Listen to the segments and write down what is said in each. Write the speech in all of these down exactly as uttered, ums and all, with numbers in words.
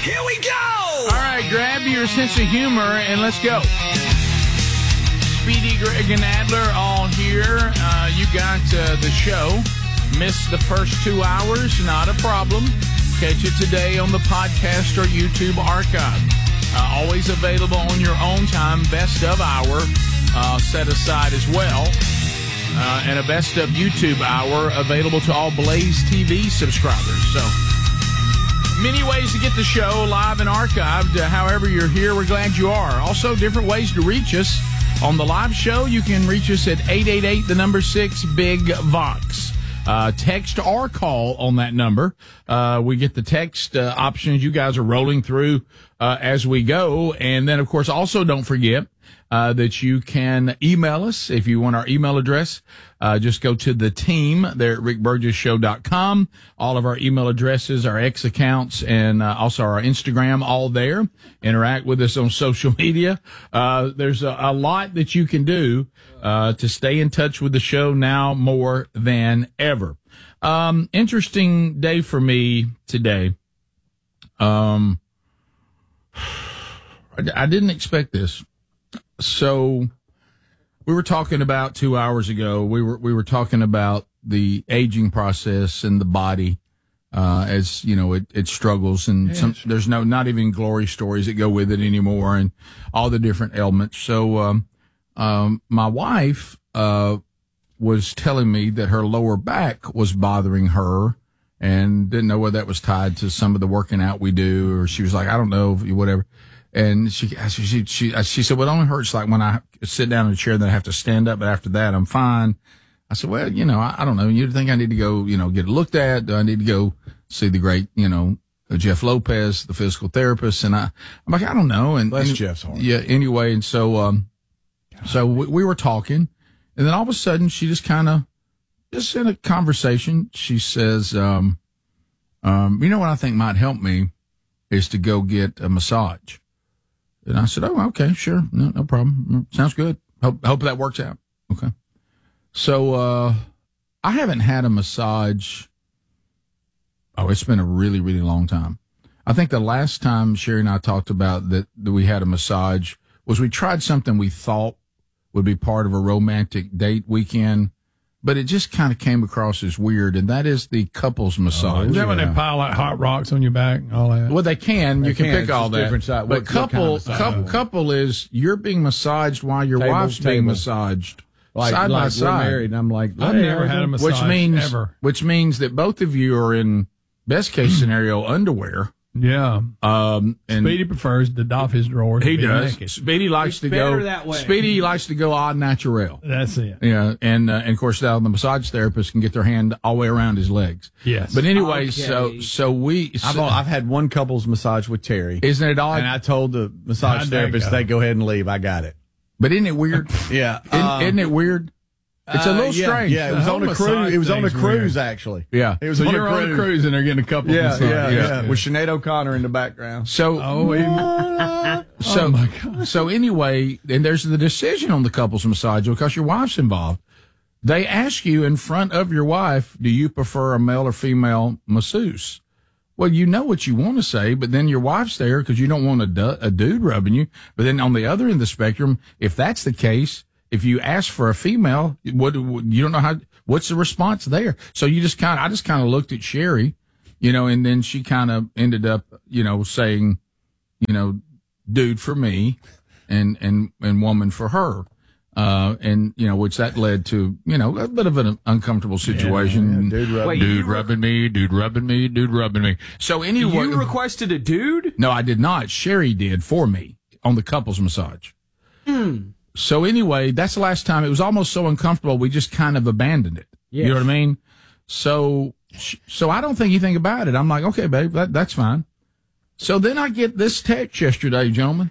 Here we go! All right, grab your sense of humor and let's go. Speedy, Greg, and Adler all here. Uh, you got uh, the show. Missed the first two hours, not a problem. Catch it today on the podcast or YouTube archive. Uh, always available on your own time. Best of hour uh, set aside as well. Uh, and a best of YouTube hour available to all Blaze T V subscribers. So, many ways to get the show live and archived. Uh, however you're here, we're glad you are. Also, different ways to reach us. On the live show, you can reach us at eight eight eight, the number six, Big Vox. Uh, text or call on that number. Uh, we get the text uh, options you guys are rolling through uh, as we go. And then, of course, also don't forget uh, that you can email us if you want our email address. Uh, just go to the team there at rick burgess show dot com. All of our email addresses, our X accounts, and uh, also our Instagram, all there. Interact with us on social media. Uh, there's a, a lot that you can do uh, to stay in touch with the show now more than ever. Um, interesting day for me today. Um, I, I didn't expect this. So, we were talking about two hours ago. We were we were talking about the aging process and the body, uh, as you know, it, it struggles, and yes. some, there's no not even glory stories that go with it anymore, and all the different ailments. So, um, um, my wife uh, was telling me that her lower back was bothering her, and didn't know whether that was tied to some of the working out we do, or she was like, I don't know, whatever. And she, she, she, she said, well, it only hurts like when I sit down in a chair, then I have to stand up. But after that, I'm fine. I said, well, you know, I, I don't know. You think I need to go, you know, get it looked at? Do I need to go see the great, you know, Jeff Lopez, the physical therapist? And I, I'm like, I don't know. And bless and, Jeff's heart. Yeah. Anyway. And so, um, God. so we, we were talking, and then all of a sudden she just kind of, just in a conversation, she says, um, um, you know what I think might help me is to go get a massage. And I said, oh, okay, sure. No, no problem. Sounds good. Hope, hope that works out. Okay. So, uh, I haven't had a massage. Oh, it's been a really, really long time. I think the last time Sherry and I talked about that, that we had a massage was we tried something we thought would be part of a romantic date weekend, but it just kind of came across as weird, and that is the couples massage. Oh, is that when they pile like hot rocks on your back and all that? Well, they can. They you can, can. pick It's all just that. different side. But What- what couple, kind of couple, massage? couple is you're being massaged while your Table, wife's being table. massaged Like, side like by we're side. married, and I'm like, I've hey, never had a massage which means, ever. which means that both of you are in best case scenario underwear. Yeah. Um, and Speedy prefers to doff his drawers. he and be does. naked. Speedy likes It's to better go. that way. Speedy likes to go au naturel. That's it. Yeah, and uh, and of course now the massage therapist can get their hand all the way around his legs. Yes. But anyway, Okay. so so we. I've, So, I've had one couple's massage with Terry, isn't it odd? and I told the massage How'd that therapist go? they go ahead and leave. I got it. but isn't it weird? Yeah, Isn't, um, isn't it weird? It's a uh, little yeah, strange. Yeah, it was The on a whole cruise. massage It was on a thing's cruise, weird. actually. Yeah. It was So on you're a on cruise. a cruise and they're getting a couple Yeah, massages. yeah, yeah, Yeah. With Sinead O'Connor in the background. So Oh, he, so oh my God. so anyway, and there's the decision on the couples massage because your wife's involved. They ask you in front of your wife, do you prefer a male or female masseuse? Well, you know what you want to say, but then your wife's there because you don't want a, du- a dude rubbing you. But then on the other end of the spectrum, if that's the case, if you ask for a female, what you don't know how. What's the response there? So you just kind of, I just kind of looked at Sherry, you know, and then she kind of ended up, you know, saying, you know, dude for me and, and, and woman for her. Uh, and, you know, which that led to, you know, a bit of an uncomfortable situation. Yeah, dude rubbing Wait, Dude you re- rubbing me, dude rubbing me, dude rubbing me. So anyway. You requested a dude? No, I did not. Sherry did for me on the couples massage. Hmm. So anyway, that's the last time. It was almost so uncomfortable, we just kind of abandoned it. You know Yes. what I mean? So, so I don't think anything about it. I'm like, okay, babe, that, that's fine. So then I get this text yesterday, gentlemen,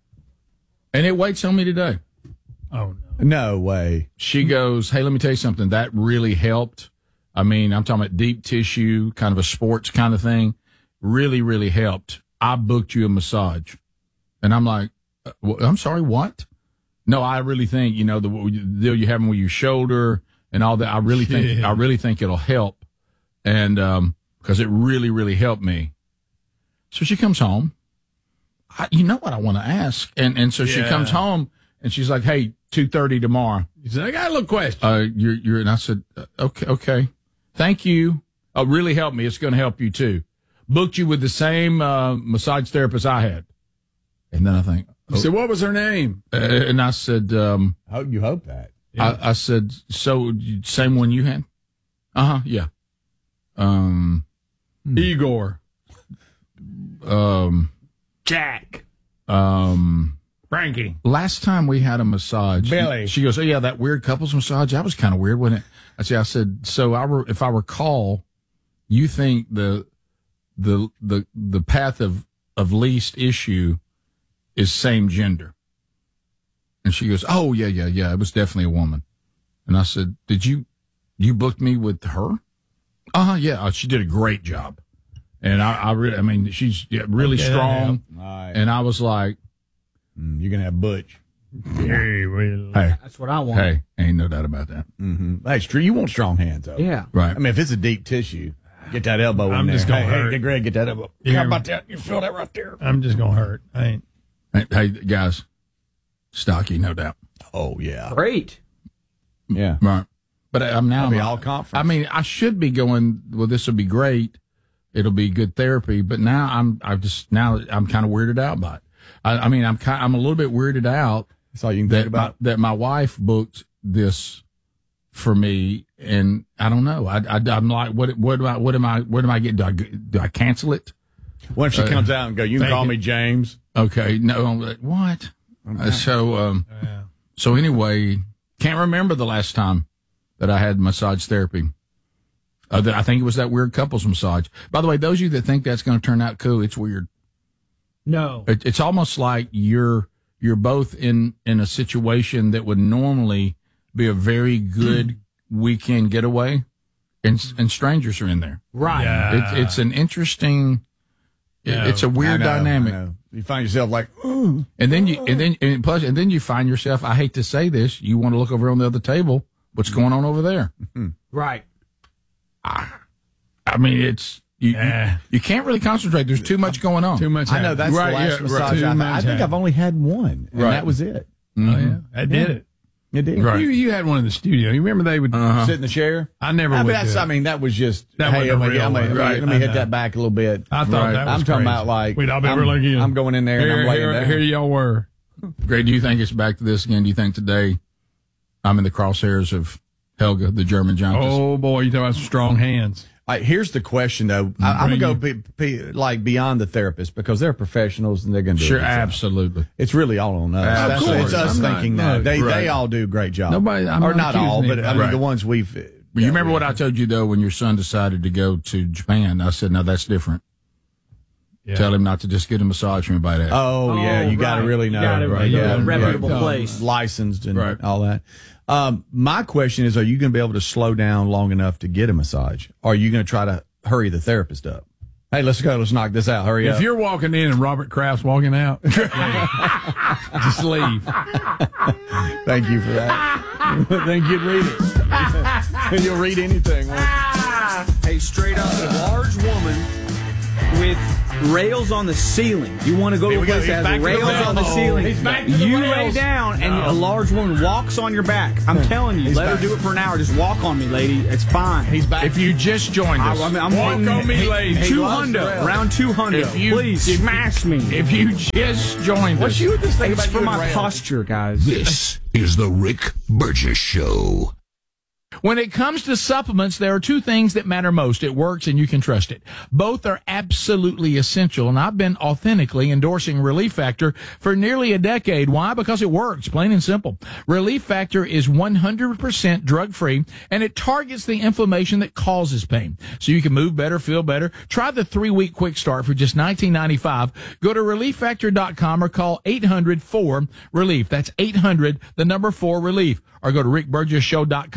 and it waits on me today. Oh, no. No way. She goes, hey, let me tell you something. That really helped. I mean, I'm talking about deep tissue, kind of a sports kind of thing. Really, really helped. I booked you a massage. And I'm like, uh, wh- I'm sorry, what? No, I really think, you know, the, the deal you're having with your shoulder and all that, I really think, Yeah. I really think it'll help. And, um, cause it really, really helped me. So she comes home. I, you know what I want to ask? And and so she Yeah. comes home and she's like, hey, two thirty tomorrow. He said, I got a little question. Uh, you're, you're, and I said, uh, okay, okay. Thank you. Oh, really helped me. It's going to help you too. Booked you with the same, uh, massage therapist I had. And then I think, He said, what was her name? uh, and I said, um, I hope you hope that. Yeah. I, I said, so same one you had? Uh huh. Yeah. Um, Igor. um, Jack. um, Frankie. last time we had a massage, Billy. she goes, oh yeah, that weird couples massage. That was kind of weird, wasn't it? I said, I said, so I re- if I recall, you think the, the, the, the path of, of least issue is same gender. And she goes, oh yeah, yeah, yeah. It was definitely a woman. And I said, did you, you booked me with her? Uh huh. Yeah. She did a great job. And I, I really, I mean, she's yeah, really Okay, strong. All right. And I was like, Mm, you're going to have Butch. Very well. hey, That's what I want. hey, ain't no doubt about that. Mm-hmm. That's true. You want strong hands, though. Yeah. Right. I mean, if it's a deep tissue, get that elbow in I'm there. just gonna hey, hurt. hey, Greg, get that elbow. You How hear me? about that? You feel that right there? I'm just going to hurt. I ain't. Hey, hey, guys, stocky, no doubt. Oh, yeah. Great. Yeah. Right. But I'm now, That'll be I'm- all conference. I mean, I should be going, well, this will be great. It'll be good therapy. But now I'm, I just, now I'm kind of weirded out by it. I, I mean, I'm kind, I'm a little bit weirded out That's all you can think that my, about. that my wife booked this for me. And I don't know. I, I, I'm like, what, what do I, what am I, what am I getting? Do I, do I cancel it? What if she Uh, comes out and go, you can thank call you. me James? Okay. No, I'm like, what? Uh, so, um, Yeah. so anyway, can't remember the last time that I had massage therapy. Uh, that- I think it was that weird couples massage. By the way, those of you that think that's going to turn out cool, it's weird. No. It, it's almost like you're you're both in in a situation that would normally be a very good weekend getaway, and and strangers are in there. Right. Yeah. It, it's an interesting. it- Yeah. it's a I weird know, dynamic. I know. You find yourself like, ooh. And then you, and then, and plus, and then you find yourself, I hate to say this, you want to look over on the other table. What's going on over there? Right. I mean, it's, you, Yeah. you, you can't really concentrate. There's too much going on. Too much. I know that's happened. the last yeah, massage Too I've much I think happened. I've only had one, and Right. that was it. Oh, yeah. I did Yeah. it. It did. Right. You, you had one in the studio. You remember they would. Uh-huh. Sit in the chair. I never I mean, would. that's, do it. I mean, that was just, That hey, wasn't I'm a gonna, real I'm gonna, one. let me- Right, let me I hit know. that back a little bit. I thought Right. that was I'm talking crazy. about like, We'd all be I'm, ever like, I'm going in there and here, I'm laying here, down. here y'all were. Greg, do you think it's back to this again? Do you think today I'm in the crosshairs of Helga, the German giantess? Oh boy, you talking about some strong hands. All right, here's the question though. I, I'm Bring gonna go be, be, like beyond the therapist because they're professionals and they're gonna do Sure, a good job. absolutely. It's really all on us. Of That's, course. it's us I'm not- thinking no, that they right. they all do a great job. Nobody- I'm or not not all, accusing but I anybody. mean Right. the ones we've. You remember what I told you though when your son decided to go to Japan? I said, "No, that's different. Yeah. Tell him not to just get a massage from anybody." Else. Oh, yeah, Oh, you got to right. really You know, gotta right? go to Yeah, a reputable right. place. licensed and Right. all that. Um, my question is: are you going to be able to slow down long enough to get a massage? Or are you going to try to hurry the therapist up? Hey, let's go. Let's knock this out. Hurry If up. you're walking in and Robert Kraft's walking out, yeah, just leave. Thank you for that. Then you'd read it. You'll read anything. won't you? A straight up large woman with rails on the ceiling. You want to go to Here a we go. place He's that back has to the rails rails. on the Oh, ceiling. he's back to the you rails. lay down and a large woman walks on your back. I'm telling you, He's let back. her do it for an hour. Just walk on me, lady. It's fine. He's back. If you just joined I, us, I mean, I'm Walk on me, lady. he two loves the hundo, rails. round two hundo. If you- Please if- smash me. if you just joined What's us, you with this thing It's about for you and my rails? posture, guys. This is the Rick Burgess Show. when it comes to supplements, there are two things that matter most. It works and you can trust it. Both are absolutely essential, and I've been authentically endorsing Relief Factor for nearly a decade. Why? Because it works, plain and simple. Relief Factor is one hundred percent drug-free, and it targets the inflammation that causes pain. So you can move better, feel better. Try the three-week quick start for just nineteen ninety-five. Go to relief factor dot com or call eight hundred four relief. That's eight hundred, the number four relief. Or go to rick burgess show dot com for all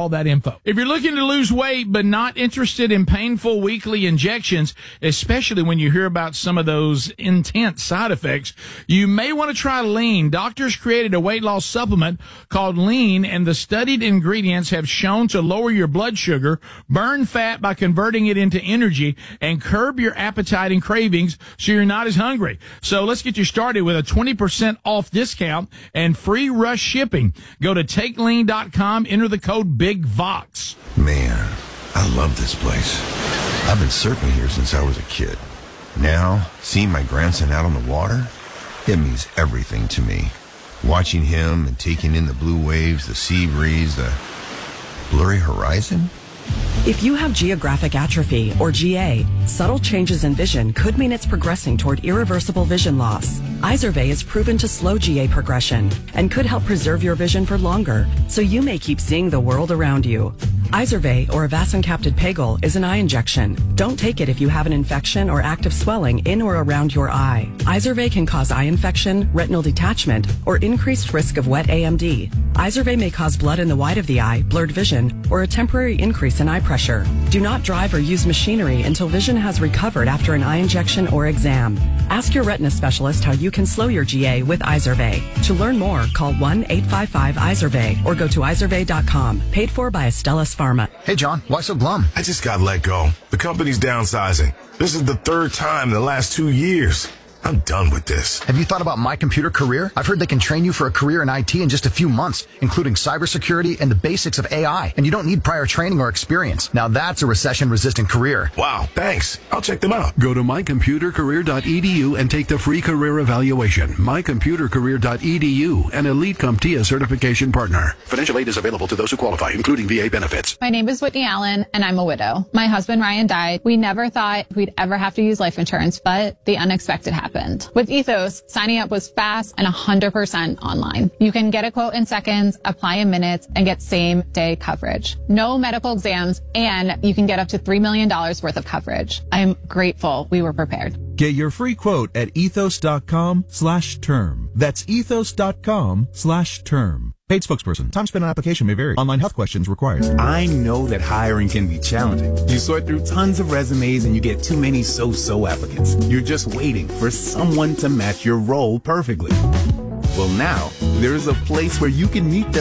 all that info. If you're looking to lose weight but not interested in painful weekly injections, especially when you hear about some of those intense side effects, you may want to try Lean. Doctors created a weight loss supplement called Lean, and the studied ingredients have shown to lower your blood sugar, burn fat by converting it into energy, and curb your appetite and cravings so you're not as hungry. So let's get you started with a twenty percent off discount and free rush shipping. Go to take lean dot com, enter the code BIGVOX. Man, I love this place. I've been surfing here since I was a kid. Now, seeing my grandson out on the water, it means everything to me. Watching him and taking in the blue waves, the sea breeze, the blurry horizon. If you have geographic atrophy, or G A, subtle changes in vision could mean it's progressing toward irreversible vision loss. Izervay is proven to slow G A progression and could help preserve your vision for longer, so you may keep seeing the world around you. Izervay, or avacincaptad pegol, is an eye injection. Don't take it if you have an infection or active swelling in or around your eye. Izervay can cause eye infection, retinal detachment, or increased risk of wet A M D. Izervay may cause blood in the white of the eye, blurred vision, or a temporary increase in eye pressure. Do not drive or use machinery until vision has recovered after an eye injection or exam. Ask your retina specialist how you can slow your G A with Izervay. To learn more, call one eight five five Izervay or go to izervay dot com. Paid for by Astellas Pharma. Hey, John, why so glum? I just got let go. The company's downsizing. This is the third time in the last two years. I'm done with this. Have you thought about My Computer Career? I've heard they can train you for a career in I T in just a few months, including cybersecurity and the basics of A I. And you don't need prior training or experience. Now that's a recession-resistant career. Wow, thanks. I'll check them out. Go to my computer career dot e d u and take the free career evaluation. my computer career dot e d u, an Elite CompTIA certification partner. Financial aid is available to those who qualify, including V A benefits. My name is Whitney Allen, and I'm a widow. My husband, Ryan, died. We never thought we'd ever have to use life insurance, but the unexpected happened. With Ethos, signing up was fast and one hundred percent online. You can get a quote in seconds, apply in minutes, and get same-day coverage. No medical exams, and you can get up to three million dollars worth of coverage. I am grateful we were prepared. Get your free quote at ethos dot com slash term. That's ethos dot com slash term. Paid spokesperson. Time spent on application may vary. Online health questions required. I know that hiring can be challenging. You sort through tons of resumes and you get too many so-so applicants. You're just waiting for someone to match your role perfectly. Well, now, there's a place where you can meet them